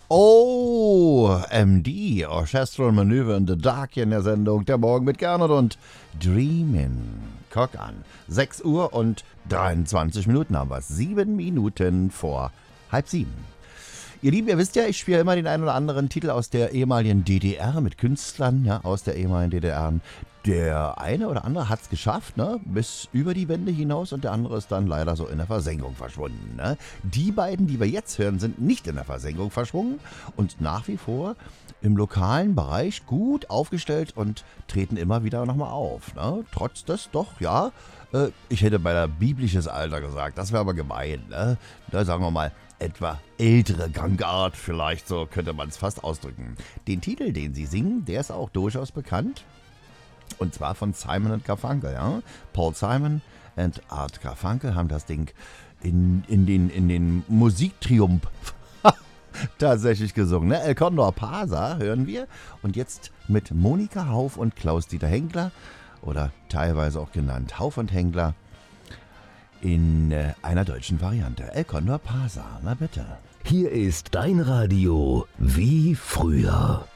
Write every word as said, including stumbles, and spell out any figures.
O M D, Orchestral Manöver in the Dark hier in der Sendung. Der Morgen mit Gernot und Dreamin'. Guck an. sechs Uhr und dreiundzwanzig Minuten haben wir es. Sieben Minuten vor halb sieben. Ihr Lieben, ihr wisst ja, ich spiele immer den einen oder anderen Titel aus der ehemaligen D D R mit Künstlern, ja, aus der ehemaligen D D R. Der eine oder andere hat es geschafft, ne, bis über die Wände hinaus, und der andere ist dann leider so in der Versenkung verschwunden. Ne? Die beiden, die wir jetzt hören, sind nicht in der Versenkung verschwunden und nach wie vor im lokalen Bereich gut aufgestellt und treten immer wieder nochmal auf. Ne? Trotz des doch, ja, äh, ich hätte beinahe biblisches Alter gesagt, das wäre aber gemein. Ne? Da sagen wir mal, etwa ältere Gangart, vielleicht so könnte man es fast ausdrücken. Den Titel, den sie singen, der ist auch durchaus bekannt. Und zwar von Simon und Garfunkel. Ja? Paul Simon und Art Garfunkel haben das Ding in, in den, in den Musiktriumph tatsächlich gesungen. Ne? El Condor Pasa hören wir. Und jetzt mit Monika Hauf und Klaus-Dieter Henkler, oder teilweise auch genannt Hauf und Henkler, in äh, einer deutschen Variante. El Condor Pasa, na bitte. Hier ist dein Radio wie früher.